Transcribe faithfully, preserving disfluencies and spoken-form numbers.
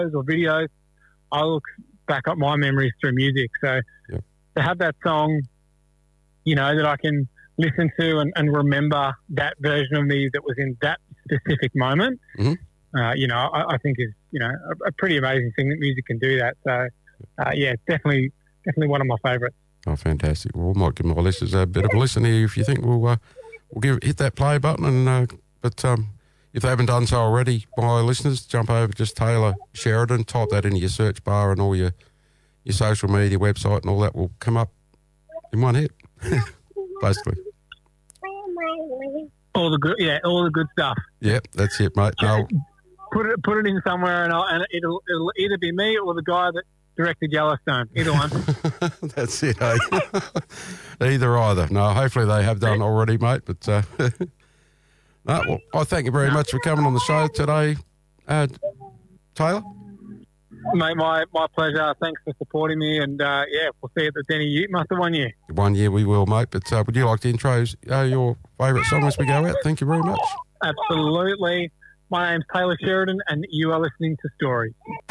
or videos, I look back up my memories through music. So Yep. to have that song, you know, that I can listen to and, and remember that version of me that was in that specific moment, Mm-hmm. uh, you know, I, I think is, you know, a, a pretty amazing thing that music can do that. So, uh, yeah, it's definitely, definitely one of my favourites. Oh, fantastic. Well, we might give my listeners a bit of a listen here if you think we'll, uh, we'll give hit that play button. And uh, But um, if they haven't done so already, my listeners, jump over just Taylor Sheridan, type that into your search bar, and all your, your social media website and all that will come up in one hit, basically. All the good, yeah, all the good stuff. Yep, that's it, mate. No, Put it, put it in somewhere, and, I'll, and it'll, it'll either be me or the guy that directed Yellowstone. Either one. that's it, eh? Either, either. No, hopefully they have done already, mate. But uh, no, well, I thank you very much for coming on the show today, uh, Taylor. Mate, my, my pleasure. Thanks for supporting me, and uh, yeah, we'll see you at the Denny Ute Muster one year. One year we will, mate. But uh, would you like to intro uh, your favourite song as we go out? Thank you very much. Absolutely. My name's Taylor Sheridan, and you are listening to Stories.